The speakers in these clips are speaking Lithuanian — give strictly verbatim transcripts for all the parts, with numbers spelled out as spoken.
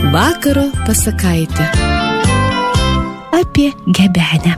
Vakaro pasakaitė apie gebenę.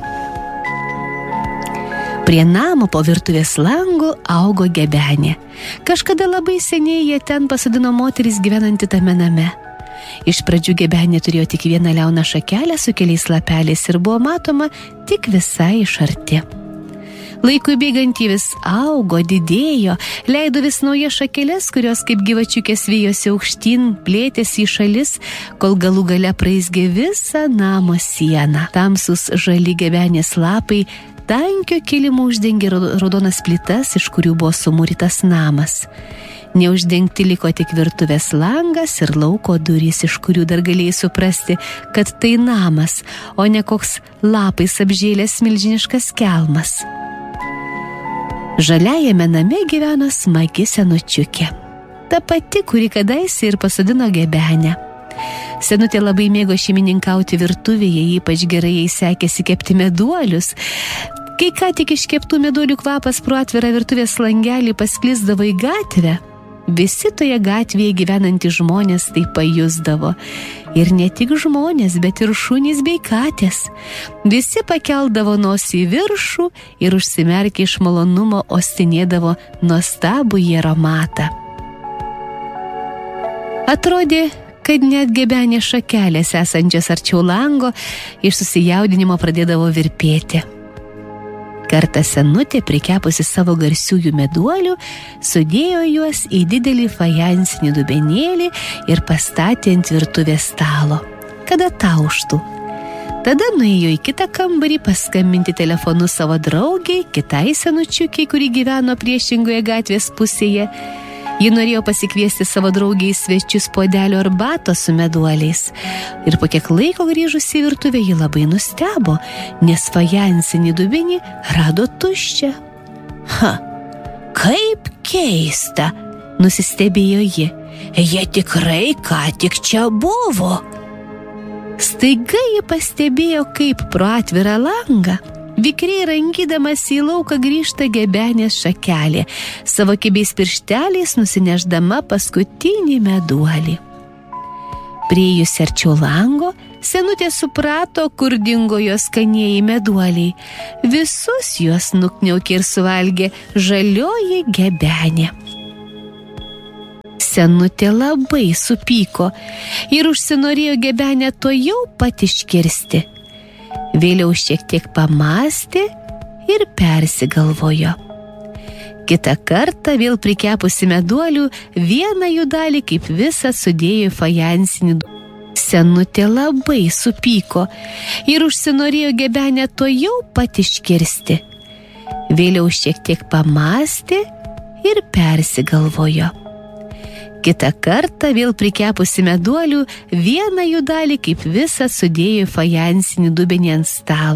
Prie namo po virtuvės langu augo gebenė. Kažkada labai seniai jie ten pasodino moteris gyvenanti tame name. Iš pradžių gebenė turėjo tik vieną liauną šakelę su keliais lapeliais ir buvo matoma tik visai iš arti. Laikui bėgant ji vis augo, didėjo, leido vis naujas šakeles, kurios kaip gyvačiukės vijosi aukštyn, plėtėsi į šalis, kol galų gale praizgė visą namo sieną. Tamsus žali gebenės lapai tankio kilimo uždengė raudonas plytas, iš kurių buvo sumūrytas namas. Neuždengti liko tik virtuvės langas ir lauko durys, iš kurių dar galėjai suprasti, kad tai namas, o ne koks lapais apžėlęs milžiniškas kelmas. Žaliajame name gyveno smagi senučiukė. Ta pati, kuri kadaise ir pasodino gebenę. Senutė labai mėgo šeimininkauti virtuvėje, ypač gerai jai sekėsi kepti meduolius. Kai ką tik iškeptų meduolių kvapas pro atvirą virtuvės langelį pasklisdavo į gatvę, visi toje gatvėje gyvenantys žmonės tai pajusdavo. Ir ne tik žmonės, bet ir šunys bei katės. Visi pakeldavo nosį į viršų ir užsimerkę iš malonumo ostinėdavo nuostabų aromatą. Atrodė, kad net gebenės šakelės esančios arčiau lango iš susijaudinimo pradėdavo virpėti. Kartą senutė, prikepusi savo garsiųjų meduolių, sudėjo juos į didelį fajansinį dubenėlį ir pastatė ant virtuvės stalo, kad atauštų. Tada nuėjo į kitą kambarį paskambinti telefonu savo draugiai, kitai senučiukiai, kuri gyveno priešingoje gatvės pusėje. Ji norėjo pasikviesti savo draugiai svečius puodelio arbatos su meduoliais. Ir po kiek laiko grįžusi į virtuvę ji labai nustebo, nes fajansinį dubenį rado tuščią. Ha, kaip keista, nusistebėjo ji. Jie tikrai ką tik čia buvo. Staiga ji pastebėjo, kaip pro atvirą langą vikriai rankydamas į lauką grįžta gebenės šakelė, savo kibiais piršteliais nusineždama paskutinį meduolį. Priėjusi arčiau lango, senutė suprato, kur dingo jos skanieji meduoliai. Visus juos nukniaukė ir suvalgė žalioji gebenė. Senutė labai supyko ir užsinorėjo gebenę tuojau pat iškirsti. Vėliau šiek tiek pamastė ir persigalvojo. Kitą kartą vėl prikepusi meduolių, vieną jų dalį kaip visą sudėjo į fajansinį dubenį. Senutė labai supyko ir užsinorėjo gebenę tuojau pat iškirsti. Vėliau šiek tiek pamastė ir persigalvojo. Kitą kartą vėl prikepusi meduolių, vieną jų dalį kaip visą sudėjo į fajansinį dubenį ant stalo.